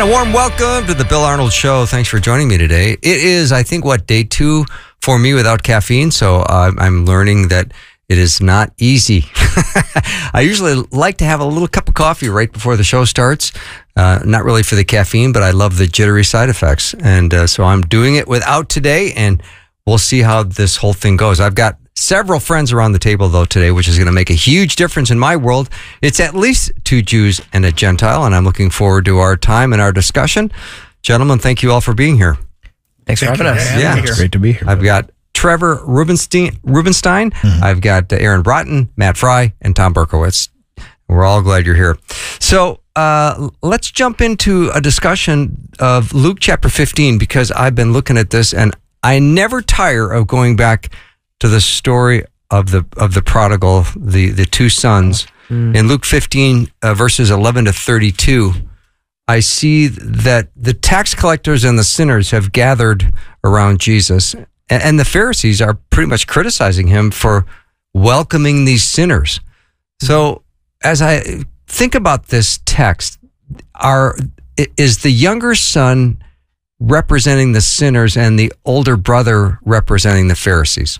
A warm welcome to the Bill Arnold Show. Thanks for joining me today. It is, I think, day 2 for me without caffeine, so I'm learning that it is not easy. I usually like to have a little cup of coffee right before the show starts. Not really for the caffeine, but I love the jittery side effects. And so I'm doing it without today, and we'll see how this whole thing goes. I've got several friends around the table, though, today, which is going to make a huge difference in my world. It's at least 2 Jews and a Gentile, and I'm looking forward to our time and our discussion. Gentlemen, thank you all for being here. Thanks for having us. Yeah, it's great to be here. I've got Trevor Rubenstein. Mm-hmm. I've got Aaron Broughton, Matt Fry, and Tom Berkowitz. We're all glad you're here. So let's jump into a discussion of Luke chapter 15, because I've been looking at this, and I never tire of going back to the story of the prodigal, the 2 sons. In Luke 15, verses 11 to 32, I see that the tax collectors and the sinners have gathered around Jesus, and the Pharisees are pretty much criticizing him for welcoming these sinners. So as I think about this text, is the younger son representing the sinners and the older brother representing the Pharisees?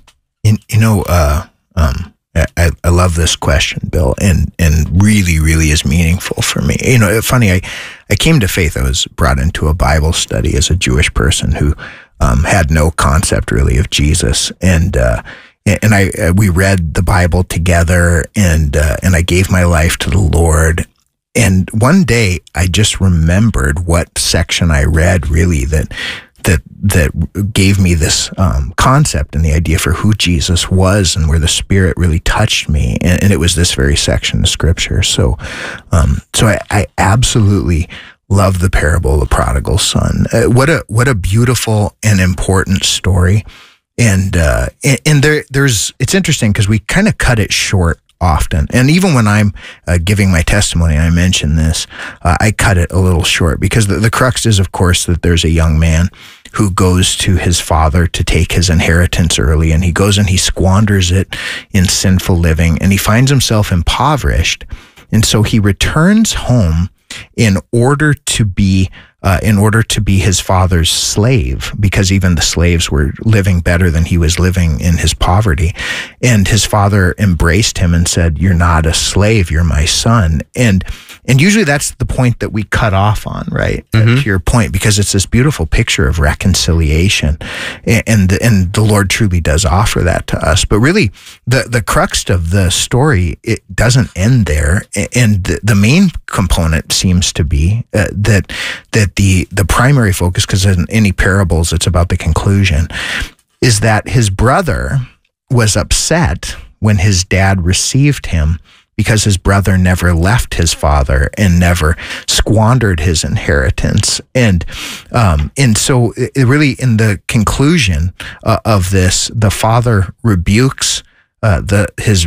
I love this question, Bill, and really, really is meaningful for me. Funny, I came to faith. I was brought into a Bible study as a Jewish person who had no concept really of Jesus, and we read the Bible together, and I gave my life to the Lord. And one day I just remembered what section I read really that gave me this concept and the idea for who Jesus was and where the Spirit really touched me. And it was this very section of Scripture. So I absolutely love the parable of the prodigal son. What a beautiful and important story. And it's interesting because we kind of cut it short often. And even when I'm giving my testimony, I mention this, I cut it a little short because the crux is, of course, that there's a young man who goes to his father to take his inheritance early, and he goes and he squanders it in sinful living, and he finds himself impoverished. And so he returns home in order to be his father's slave, because even the slaves were living better than he was living in his poverty. And his father embraced him and said, "You're not a slave, you're my son." And usually that's the point that we cut off on, right? Mm-hmm. To your point, because it's this beautiful picture of reconciliation. And the Lord truly does offer that to us. But really, the crux of the story, it doesn't end there. And the main component seems to be that the primary focus, because in any parables, it's about the conclusion, is that his brother was upset when his dad received him, because his brother never left his father and never squandered his inheritance. And so it really, in the conclusion of this, the father rebukes the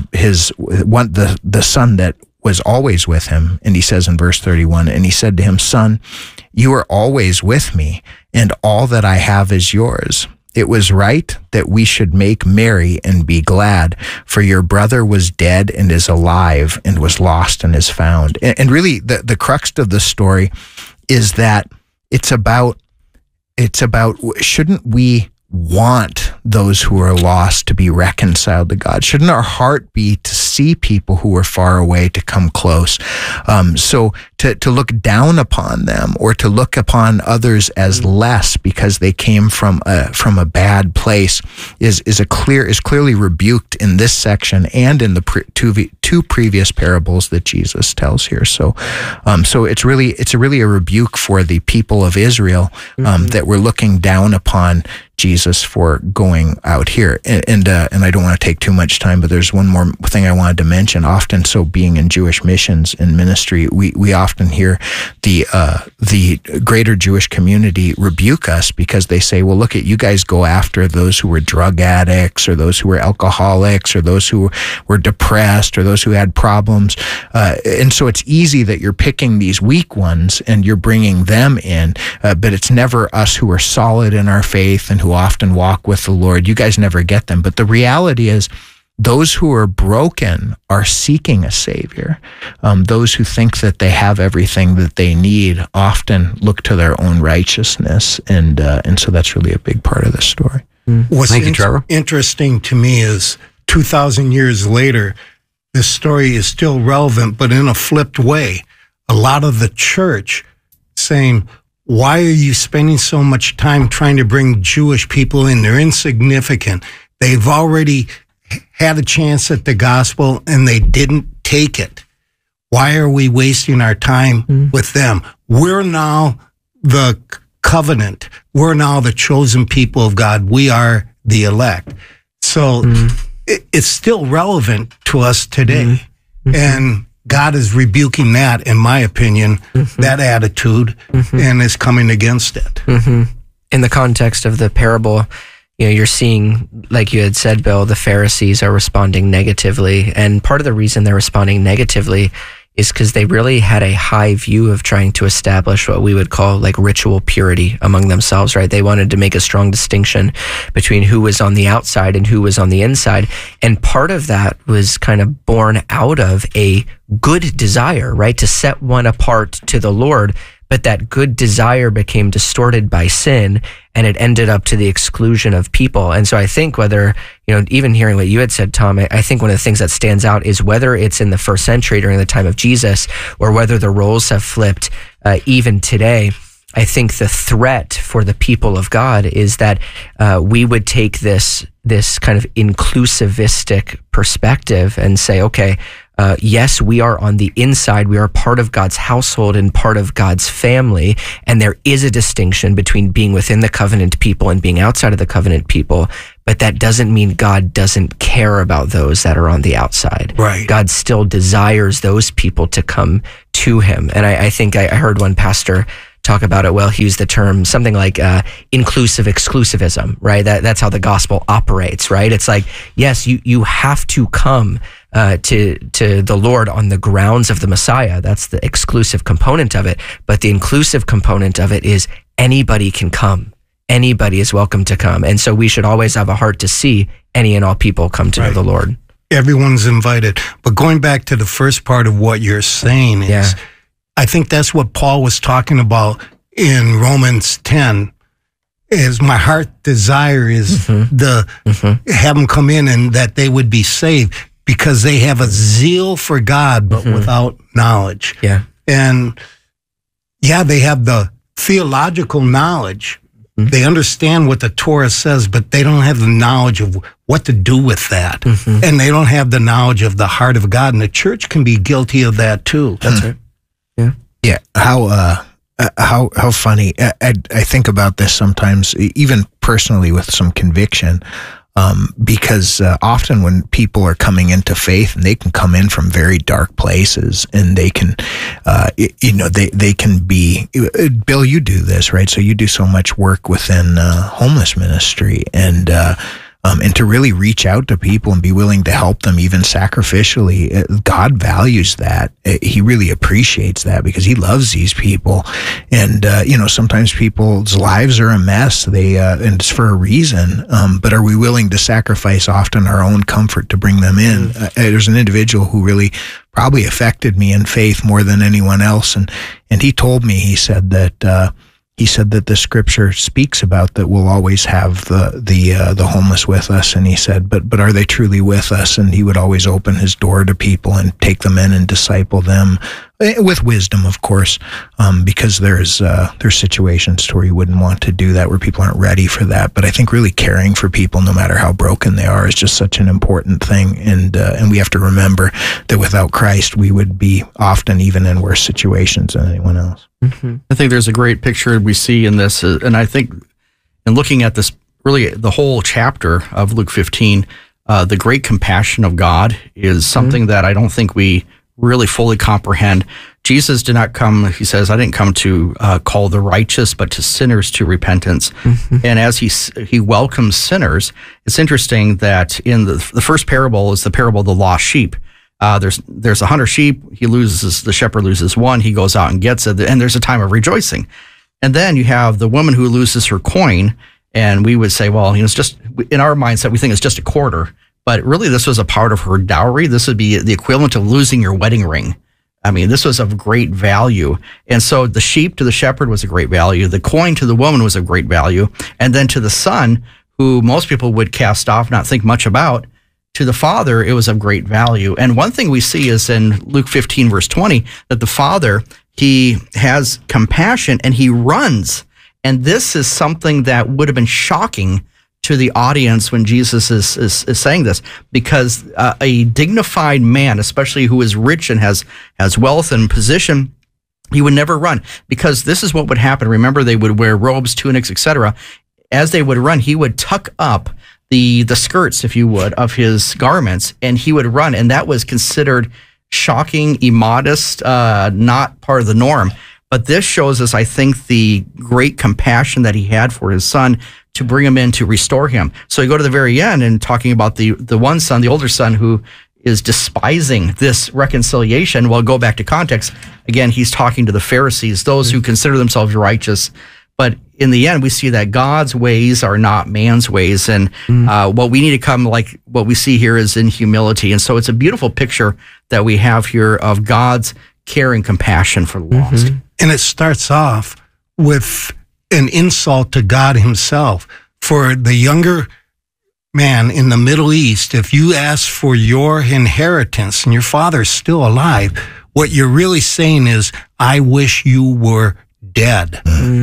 son that was always with him. And he says in verse 31, and he said to him, "Son, you are always with me, and all that I have is yours. It was right that we should make merry and be glad, for your brother was dead and is alive, and was lost and is found." And really, the crux of the story is that it's about shouldn't we want those who are lost to be reconciled to God? Shouldn't our heart be to see people who are far away to come close? So to look down upon them, or to look upon others as less because they came from a bad place is clearly rebuked in this section and in the two previous parables that Jesus tells here. So it's really a rebuke for the people of Israel that we're looking down upon Jesus for going out here. And I don't want to take too much time, but there's one more thing I wanted to mention. Often, so being in Jewish missions and ministry, we often hear the greater Jewish community rebuke us because they say, well, look, you guys go after those who were drug addicts, or those who were alcoholics, or those who were depressed, or those who had problems. And so it's easy that you're picking these weak ones and you're bringing them in, but it's never us who are solid in our faith and who often walk with the Lord. You guys never get them. But the reality is, those who are broken are seeking a Savior. Those who think that they have everything that they need often look to their own righteousness, and so that's really a big part of this story. What's Thank you, Trevor. interesting to me is 2,000 years later, this story is still relevant, but in a flipped way. A lot of the church saying, why are you spending so much time trying to bring Jewish people in? They're insignificant. They've already had a chance at the gospel and they didn't take it. Why are we wasting our time with them? We're now the covenant. We're now the chosen people of God. We are the elect. So it's still relevant to us today. And God is rebuking that, in my opinion, that attitude, and is coming against it. In the context of the parable, you're seeing, like you had said, Bill, the Pharisees are responding negatively. And part of the reason they're responding negatively is because they really had a high view of trying to establish what we would call like ritual purity among themselves, right? They wanted to make a strong distinction between who was on the outside and who was on the inside. And part of that was kind of born out of a good desire, right? To set one apart to the Lord. But that good desire became distorted by sin, and it ended up to the exclusion of people. And so I think whether, even hearing what you had said, Tom, I think one of the things that stands out is whether it's in the first century during the time of Jesus, or whether the roles have flipped even today. I think the threat for the people of God is that we would take this kind of inclusivistic perspective and say, okay, yes, we are on the inside. We are part of God's household and part of God's family. And there is a distinction between being within the covenant people and being outside of the covenant people. But that doesn't mean God doesn't care about those that are on the outside. Right. God still desires those people to come to him. And I think I heard one pastor talk about it. Well, he used the term something like inclusive exclusivism, right? That's how the gospel operates, right? It's like, yes, you have to come to the Lord on the grounds of the Messiah. That's the exclusive component of it. But the inclusive component of it is anybody can come. Anybody is welcome to come. And so we should always have a heart to see any and all people come to know the Lord. Everyone's invited. But going back to the first part of what you're saying is, I think that's what Paul was talking about in Romans 10, is my heart desire is have them come in and that they would be saved, because they have a zeal for God, but without knowledge. And they have the theological knowledge. They understand what the Torah says, but they don't have the knowledge of what to do with that. And they don't have the knowledge of the heart of God. And the church can be guilty of that too. That's right. Yeah. How funny. I think about this sometimes, even personally with some conviction, because often when people are coming into faith, and they can come in from very dark places, and they can, they can be, Bill, you do this, right? So you do so much work within homeless ministry, and to really reach out to people and be willing to help them even sacrificially. God values that. He really appreciates that, because he loves these people. And, sometimes people's lives are a mess. And it's for a reason. But are we willing to sacrifice often our own comfort to bring them in? There's an individual who really probably affected me in faith more than anyone else. And he told me, he said that the scripture speaks about that we'll always have the homeless with us. And he said, but are they truly with us? And he would always open his door to people and take them in and disciple them with wisdom, of course, because there's situations where you wouldn't want to do that, where people aren't ready for that. But I think really caring for people, no matter how broken they are, is just such an important thing. And we have to remember that without Christ, we would be often even in worse situations than anyone else. I think there's a great picture we see in this, and I think in looking at this, really the whole chapter of Luke 15, the great compassion of God is something that I don't think we really fully comprehend. Jesus did not come, he says, I didn't come to call the righteous, but to sinners to repentance. And as he welcomes sinners, it's interesting that in the first parable is the parable of the lost sheep. There's 100 sheep. The shepherd loses one. He goes out and gets it, and there's a time of rejoicing. And then you have the woman who loses her coin, and we would say, well, it's just, in our mindset, we think it's just a quarter. but really this was a part of her dowry. This would be the equivalent of losing your wedding ring. I mean, this was of great value. And so the sheep to the shepherd was a great value. The coin to the woman was of great value. And then to the son, who most people would cast off, not think much about, to the father, it was of great value. And one thing we see is in Luke 15, verse 20, that the father, he has compassion and he runs. And this is something that would have been shocking to the audience when Jesus is saying this, because a dignified man, especially who is rich and has wealth and position, he would never run, because this is what would happen. Remember, they would wear robes, tunics, etc. As they would run, he would tuck up the skirts, if you would, of his garments, and he would run, and that was considered shocking, immodest, not part of the norm. But this shows us, I think, the great compassion that he had for his son to bring him in, to restore him. So you go to the very end and talking about the one son, the older son, who is despising this reconciliation. Well, go back to context. Again, he's talking to the Pharisees, those who consider themselves righteous. But in the end, we see that God's ways are not man's ways. And what we need to come, like what we see here, is in humility. And so it's a beautiful picture that we have here of God's care and compassion for the lost. And it starts off with an insult to God himself. For the younger man in the Middle East, if you ask for your inheritance and your father's still alive, what you're really saying is, I wish you were dead.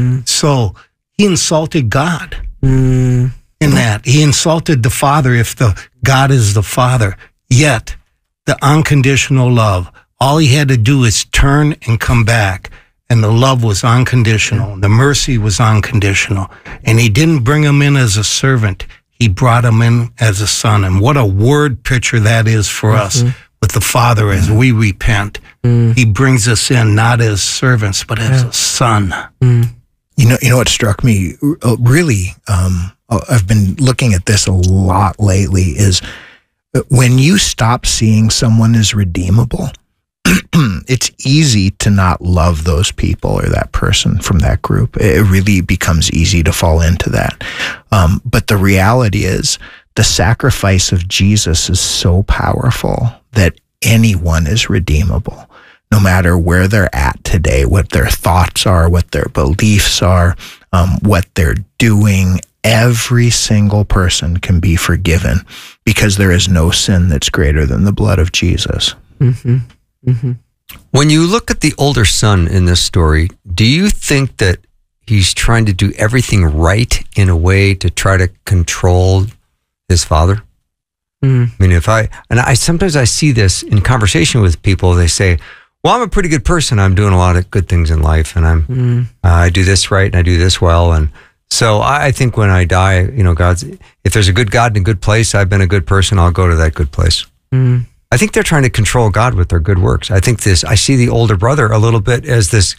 So he insulted God in that. He insulted the Father, if the God is the Father. Yet the unconditional love, all he had to do is turn and come back. And the love was unconditional. The mercy was unconditional. And he didn't bring him in as a servant. He brought him in as a son. And what a word picture that is for us with the Father as we repent. He brings us in not as servants, but as a son. You know what struck me really, I've been looking at this a lot lately, is when you stop seeing someone as redeemable, it's easy to not love those people or that person from that group. It really becomes easy to fall into that. But the reality is, the sacrifice of Jesus is so powerful that anyone is redeemable, no matter where they're at today, what their thoughts are, what their beliefs are, what they're doing. Every single person can be forgiven, because there is no sin that's greater than the blood of Jesus. When you look at the older son in this story, do you think that he's trying to do everything right in a way to try to control his father? I mean, sometimes I see this in conversation with people. They say, well, I'm a pretty good person. I'm doing a lot of good things in life, and I do this right and I do this well. And so I think when I die, if there's a good God in a good place, I've been a good person, I'll go to that good place. I think they're trying to control God with their good works. I see the older brother a little bit as this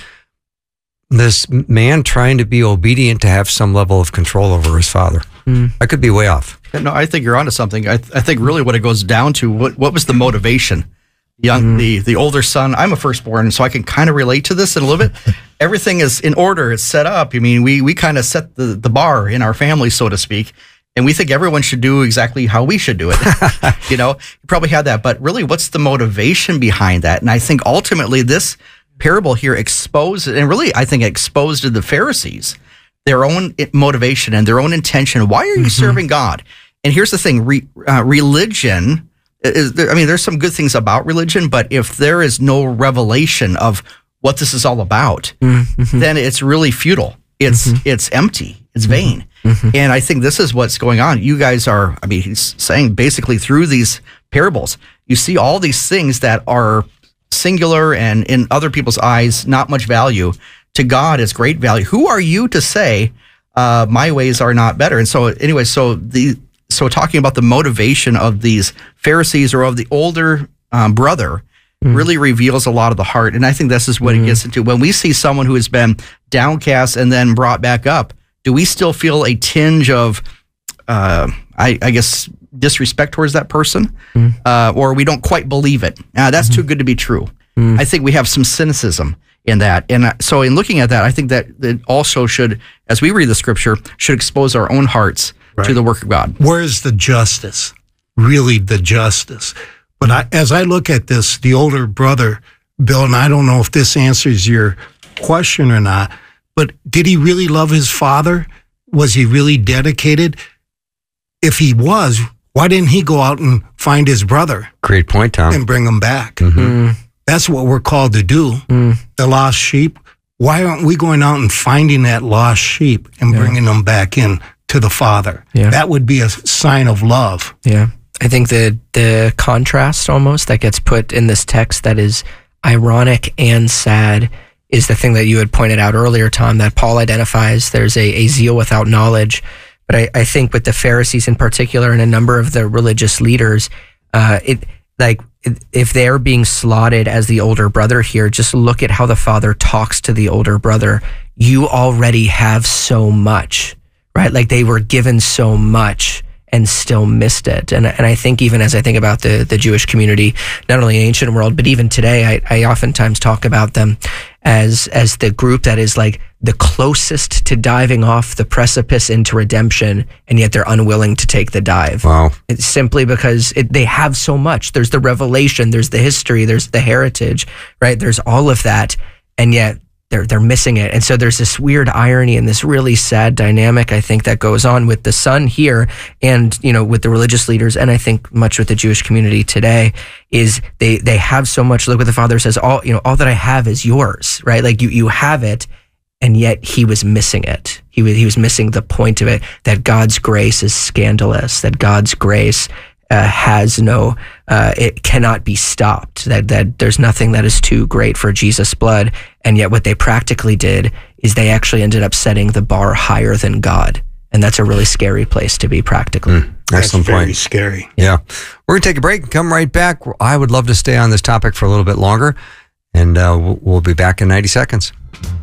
man trying to be obedient to have some level of control over his father. I could be way off. No, I think you're onto something. I think really what it goes down to, what was the motivation? The older son, I'm a firstborn, so I can kind of relate to this in a little bit. Everything is in order, it's set up. I mean, we kind of set the bar in our family, so to speak, and we think everyone should do exactly how we should do it. You probably had that, but really, what's the motivation behind that? And I think ultimately this parable here exposed to the Pharisees their own motivation and their own intention. Why are you serving God? And here's the thing, religion there's some good things about religion, but if there is no revelation of what this is all about, then it's really futile. It's empty. It's vain. And I think this is what's going on. You guys are, he's saying basically through these parables, you see all these things that are singular and in other people's eyes, not much value. To God is great value. Who are you to say, my ways are not better? And so anyway, so talking about the motivation of these Pharisees or of the older brother really reveals a lot of the heart. And I think this is what it gets into. When we see someone who has been downcast and then brought back up, do we still feel a tinge of, I guess, disrespect towards that person? Or we don't quite believe it? That's too good to be true. I think we have some cynicism in that. And so in looking at that, I think that it also should, as we read the scripture, should expose our own hearts to the work of God. Where's the justice? really the justice. But as I look at this, the older brother, Bill, and I don't know if this answers your question or not, but did he really love his father? Was he really dedicated? If he was, why didn't he go out and find his brother? Great point, Tom. And bring him back? Mm-hmm. That's what we're called to do. The lost sheep. Why aren't we going out and finding that lost sheep and bringing them back in to the Father? Yeah. That would be a sign of love. Yeah. I think the contrast almost that gets put in this text that is ironic and sad is the thing that you had pointed out earlier, Tom, that Paul identifies. There's a zeal without knowledge. But I think with the Pharisees in particular and a number of the religious leaders, if they're being slotted as the older brother here, just look at how the father talks to the older brother. You already have so much, right? Like they were given so much and still missed it. And I think even as I think about the Jewish community, not only in ancient world, but even today, I oftentimes talk about them as the group that is like the closest to diving off the precipice into redemption, and yet they're unwilling to take the dive. Wow. It's simply because they have so much. There's the revelation, there's the history, there's the heritage, right? There's all of that, and yet they're missing it. And so there's this weird irony and this really sad dynamic, I think, that goes on with the son here and, with the religious leaders, and I think much with the Jewish community today, is they have so much. Look what the father says, all that I have is yours, right? Like you have it, and yet he was missing it. He was missing the point of it, that God's grace is scandalous, that God's grace has no, it cannot be stopped, that there's nothing that is too great for Jesus' blood. And yet what they practically did is they actually ended up setting the bar higher than God. And that's a really scary place to be practically. Excellent That's very point. scary. Yeah. We're going to take a break and come right back. I would love to stay on this topic for a little bit longer, and we'll be back in 90 seconds.